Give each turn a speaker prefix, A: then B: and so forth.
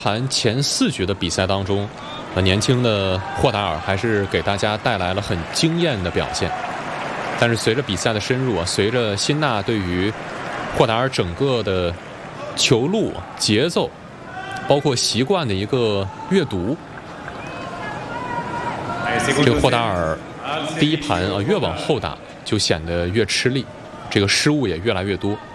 A: 盘前4局的比赛当中，年轻的霍达尔还是给大家带来了很惊艳的表现。但是随着比赛的深入随着辛纳对于霍达尔整个的球路、节奏，包括习惯的一个阅读，这个霍达尔第一盘越往后打就显得越吃力，这个失误也越来越多。